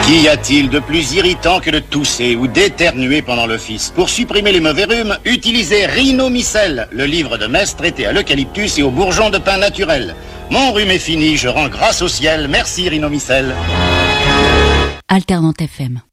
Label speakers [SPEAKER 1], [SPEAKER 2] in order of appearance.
[SPEAKER 1] Qu'y a-t-il de plus irritant que de tousser ou d'éternuer pendant l'office? Pour supprimer les mauvais rhumes, utilisez Rhinomycel, le livre de messe traité à l'eucalyptus et aux bourgeons de pin naturel. Mon rhume est fini, je rends grâce au ciel. Merci Rhinomycel.
[SPEAKER 2] Alternante FM.